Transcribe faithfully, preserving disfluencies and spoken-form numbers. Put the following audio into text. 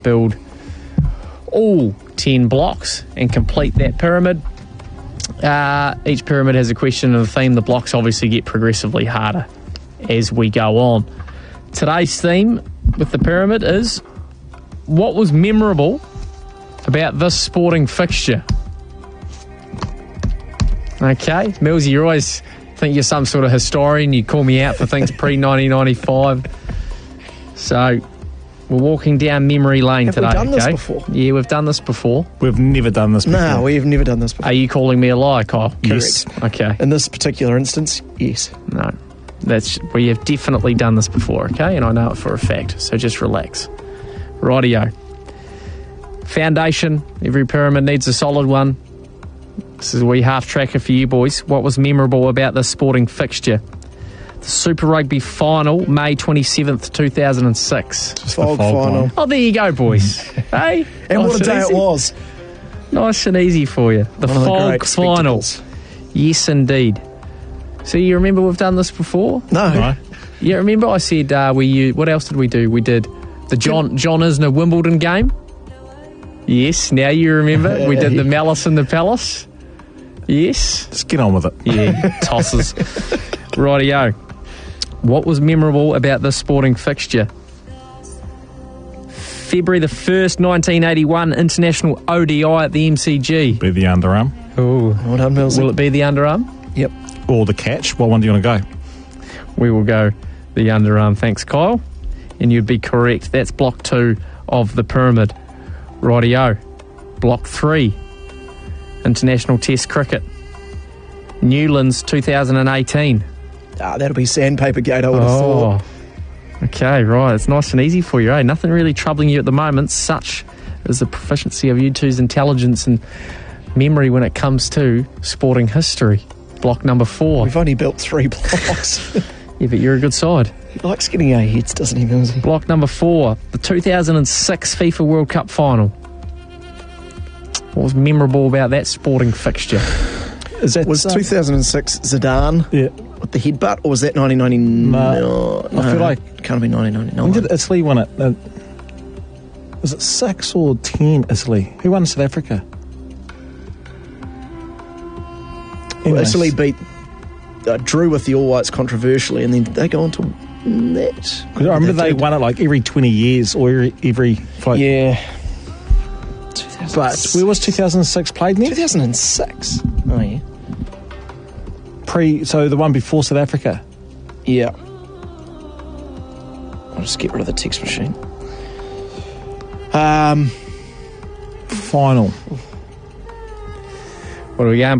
build all ten blocks and complete that pyramid. Uh, each pyramid has a question and a theme. The blocks obviously get progressively harder as we go on. Today's theme with the pyramid is, what was memorable about this sporting fixture? Okay, Millsy, you always think you're some sort of historian. You call me out for things pre nineteen ninety-five. So we're walking down memory lane Have today. we done okay? this before? Yeah, we've done this before. We've never done this before. No, we've never done this before. Are you calling me a lie, Kyle? Yes. Okay. In this particular instance, yes. No. That's we have definitely done this before, okay? And I know it for a fact, so just relax. Rightio. Foundation. Every pyramid needs a solid one. This is a wee half-tracker for you boys. What was memorable about this sporting fixture? The Super Rugby final, May twenty-seventh, two thousand six. Just the Fog fog final. one. Oh, there you go, boys. Hey? And nice what a day easy. it was. Nice and easy for you. The One of the Fog great final. spectacles. Yes, indeed. So you remember we've done this before? No. No. Yeah, remember I said uh, we used, what else did we do? We did the John John Isner Wimbledon game. Yes, now you remember. We did the Malice in the Palace. Yes. Just get on with it. Yeah, tosses. Rightio. What was memorable about this sporting fixture? February the first, nineteen eighty-one, International O D I at the M C G. Be the underarm Oh, Well done, Millsy. will it be the underarm? Yep. or the catch. What one do you want to go? We will go the underarm. Thanks, Kyle. And you'd be correct. That's block two of the pyramid. Rightio. Block three. International Test Cricket. Newlands two thousand eighteen. Ah, that'll be Sandpaper Gate, I would have thought. Okay, right. It's nice and easy for you, eh? Nothing really troubling you at the moment. Such is the proficiency of you two's intelligence and memory when it comes to sporting history. Block number four. We've only built three blocks. Yeah, but you're a good side. He likes getting our heads, doesn't he, Millsy? Block number four, the two thousand six FIFA World Cup final. What was memorable about that sporting fixture? Is that Was uh, two thousand six Zidane Yeah. with the headbutt, or was that nineteen ninety-nine? No, I feel like- can't be nineteen ninety-nine. When did Italy win it? Uh, was it six or ten? Italy. Who won South Africa? Well, Anyways, Italy beat uh, drew with the All Whites controversially, and then did they go on to win that? 'Cause I remember they did. won it like every twenty years or every, every like, Yeah. But where was two thousand six played two then? thousand six? Oh yeah. Pre, so the one before South Africa. Yeah. I'll just get rid of the text machine. Um. Final. What are we going?